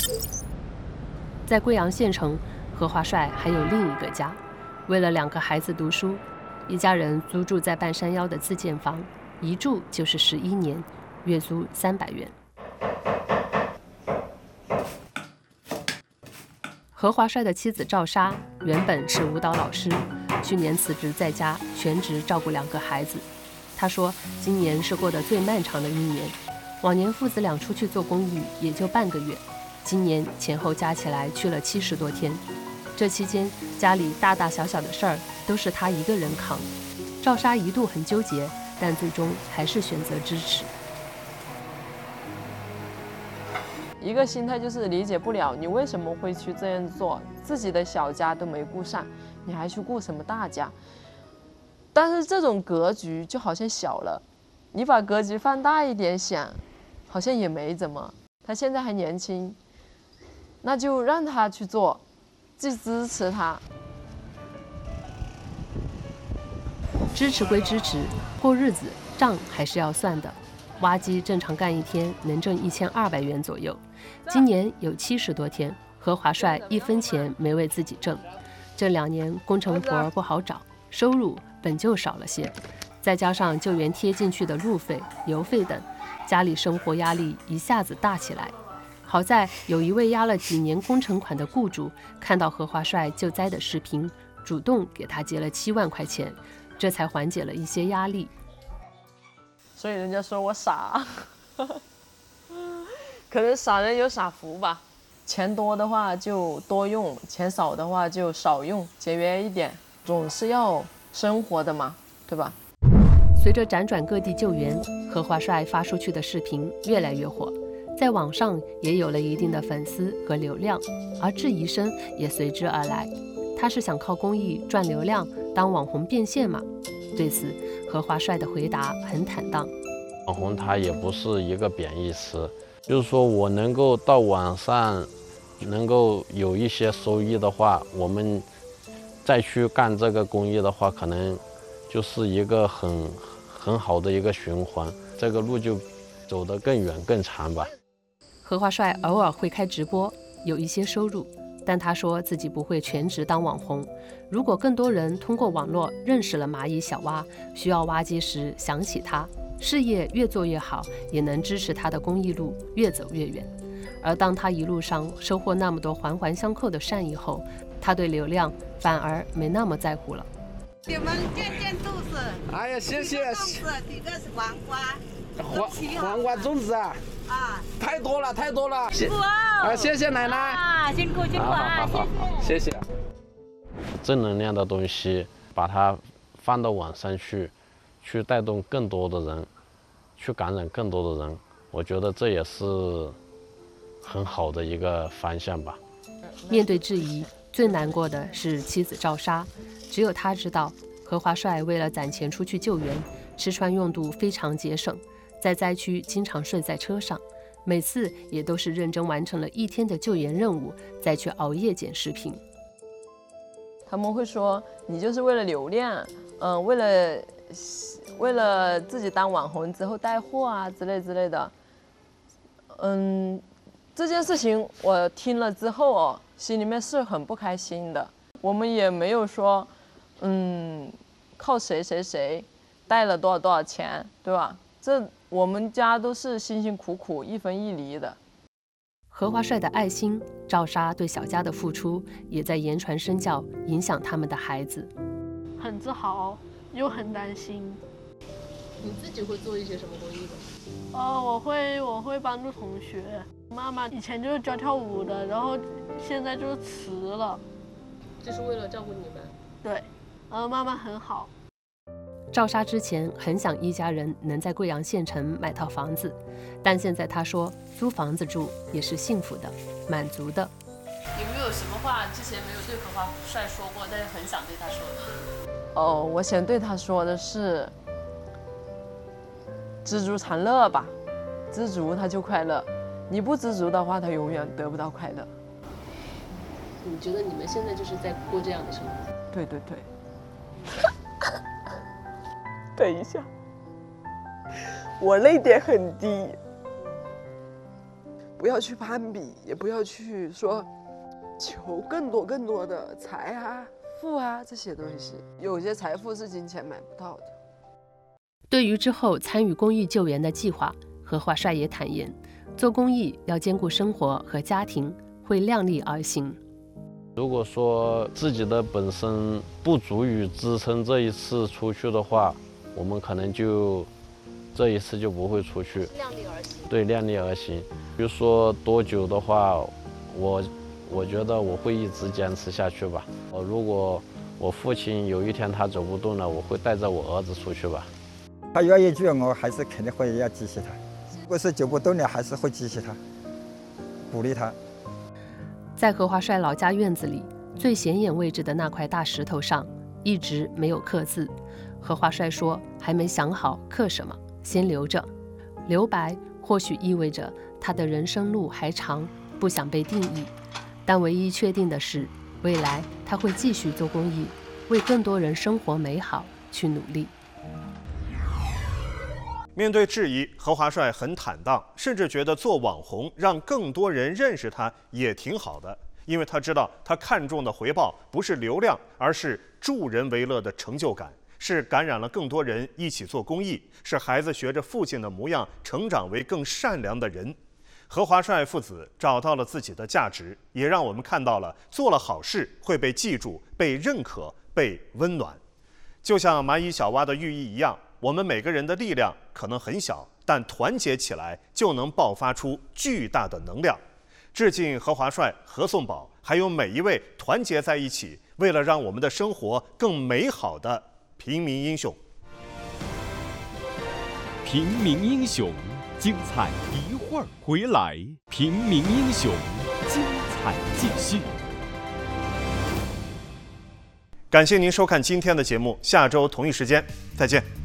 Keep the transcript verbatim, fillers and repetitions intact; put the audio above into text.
在贵阳县城，何华帅还有另一个家。为了两个孩子读书，一家人租住在半山腰的自建房，一住就是十一年，月租三百元。何华帅的妻子赵莎原本是舞蹈老师，去年辞职在家全职照顾两个孩子。他说，今年是过得最漫长的一年，往年父子俩出去做公益也就半个月，今年前后加起来去了七十多天。这期间，家里大大小小的事儿都是他一个人扛。赵莎一度很纠结，但最终还是选择支持。 一个心态就是理解不了你为什么会去这样做，自己的小家都没顾上，你还去顾什么大家？但是这种格局就好像小了，你把格局放大一点想，好像也没怎么。他现在还年轻，那就让他去做，去支持他。 支持归支持，过日子账还是要算的。挖机正常干一天能挣一千二百元左右，今年有七十多天，何华帅一分钱没为自己挣。这两年工程活不好找，收入本就少了些，再加上救援贴进去的路费、油费等，家里生活压力一下子大起来。好在有一位压了几年工程款的雇主看到何华帅救灾的视频，主动给他结了七万块钱，这才缓解了一些压力。 所以人家说我傻，可能傻人有傻福吧。钱多的话就多用，钱少的话就少用，节约一点，总是要生活的嘛，对吧？ 随着辗转各地救援，何华帅发出去的视频越来越火，在网上也有了一定的粉丝和流量，而质疑声也随之而来。他是想靠公益赚流量，当网红变现吗？对此，何华帅的回答很坦荡。 网红它也不是一个贬义词，就是说我能够到网上能够有一些收益的话，我们再去干这个公益的话，可能就是一个很很好的一个循环，这个路就走得更远更长吧。 何华帅偶尔会开直播，有一些收入，但他说自己不会全职当网红。如果更多人通过网络认识了蚂蚁小蛙，需要挖机时想起他，事业越做越好，也能支持他的公益路越走越远。而当他一路上收获那么多环环相扣的善意后，他对流量反而没那么在乎了。 你们见见肚子。 哎呀，谢谢。 粽子，这个是黄瓜。 黄黄瓜粽子啊。 啊， 太多了，太多了。 辛苦哦。 啊，谢谢奶奶。 啊，辛苦辛苦啊， 好好好，谢谢。 正能量的东西，把它放到网上去，去带动更多的人，去感染更多的人，我觉得这也是很好的一个方向吧。 面对质疑，最难过的是妻子赵莎，只有她知道，何华帅为了攒钱出去救援，吃穿用度非常节省，在灾区经常睡在车上，每次也都是认真完成了一天的救援任务，再去熬夜剪视频。 他们会说你就是为了流量，嗯、呃，为了为了自己当网红之后带货啊之类之类的。嗯，这件事情我听了之后哦，心里面是很不开心的。我们也没有说，嗯，靠谁谁谁带了多少多少钱，对吧？这我们家都是辛辛苦苦一分一厘的。 何华帅的爱心，赵莎对小家的付出，也在言传身教，影响他们的孩子。 很自豪，又很担心。 你自己会做一些什么公益吗？ 呃，我会我会帮助同学。妈妈以前就是教跳舞的，然后现在就是辞了。 就是为了照顾你们。 对，呃，妈妈很好。 赵莎之前很想一家人能在贵阳县城买套房子，但现在她说租房子住也是幸福的、满足的。 有没有什么话之前没有对何华帅说过，但是很想对他说的？ 哦，我想对他说的是，知足常乐吧，知足他就快乐，你不知足的话，他永远得不到快乐。 你觉得你们现在就是在过这样的生活？ 对对对。等一下，我泪点很低。 不要去攀比，也不要去说求更多更多的财啊、富啊这些东西。有些财富是金钱买不到的。 对于之后参与公益救援的计划，何华帅也坦言，做公益要兼顾生活和家庭，会量力而行。 如果说自己的本身不足以支撑这一次出去的话，我们可能就这一次就不会出去。 量力而行。对， 量力而行。比如说多久的话，我我觉得我会一直坚持下去吧。我如果我父亲有一天他走不动了，我会带着我儿子出去吧。 他愿意救我，还是肯定会要支持他。如果是走不动了，还是会支持他，鼓励他。 在何华帅老家院子里最显眼位置的那块大石头上，一直没有刻字。何华帅说，还没想好刻什么，先留着。留白或许意味着他的人生路还长，不想被定义。但唯一确定的是，未来他会继续做公益，为更多人生活美好去努力。 面对质疑，何华帅很坦荡，甚至觉得做网红让更多人认识他也挺好的，因为他知道他看重的回报不是流量，而是助人为乐的成就感，是感染了更多人一起做公益，是孩子学着父亲的模样成长为更善良的人。何华帅父子找到了自己的价值，也让我们看到了做了好事会被记住、被认可、被温暖。就像蚂蚁小蛙的寓意一样，我们每个人的力量可能很小，但团结起来就能爆发出巨大的能量。致敬何华帅、何颂宝，还有每一位团结在一起，为了让我们的生活更美好的平民英雄。 平民英雄，精彩一会儿回来。平民英雄，精彩继续。 感谢您收看今天的节目，下周同一时间再见。